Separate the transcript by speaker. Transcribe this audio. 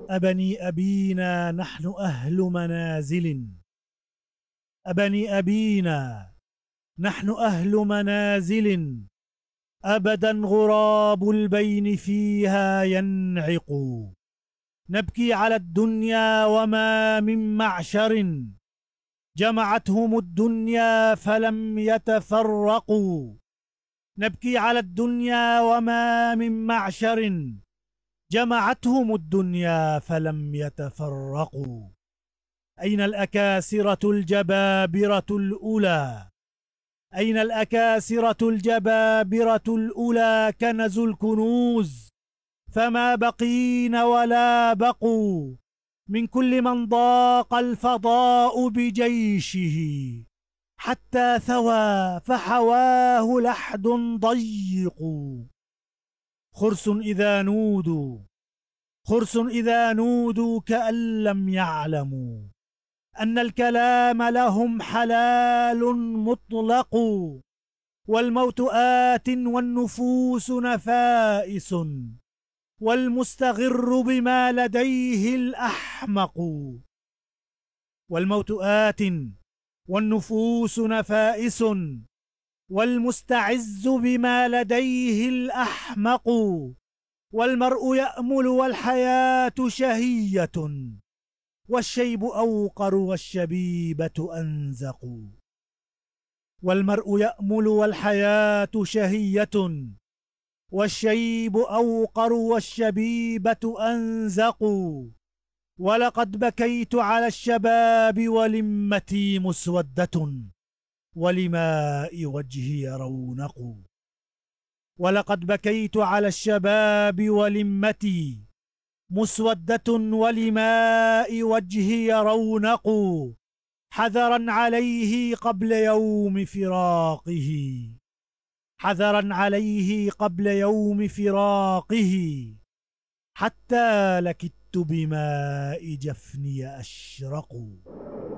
Speaker 1: أبني أبينا نحن أهل منازل. أبني أبينا نحن أهل منازل، أبدا غراب البين فيها ينعق. نبكي على الدنيا وما من معشر، جمعتهم الدنيا فلم يتفرقوا. نبكي على الدنيا وما من معشر، جمعتهم الدنيا فلم يتفرقوا. أين الأكاسرة الجبابرة الأولى؟ أين الأكاسرة الجبابرة الأولى؟ كنزوا الكنوز فما بقين ولا بقوا. من كل من ضاق الفضاء بجيشه، حتى ثوى فحواه لحد ضيق. خرس إذا نودوا، خرس إذا نودوا كأن لم يعلموا أن الكلام لهم حلال مطلق. والموت آت والنفوس نفائس، والمستغر بما لديه الأحمق. والموت آت والنفوس نفائس، والمستعز بما لديه الأحمق. والمرء يأمل والحياة شهية، والشيب أوقر والشبيبة أنزق. والمرء يأمل والحياة شهية، والشيب أوقر والشبيبة أنزق. ولقد بكيت على الشباب ولمتي مسودة، ولماء وجهي رونق. ولقد بكيت على الشباب ولمتي مسودة، ولماء وجهي رونق. حذرا عليه قبل يوم فراقه، حذرا عليه قبل يوم فراقه. حتى لكدت بماء جفني أشرق.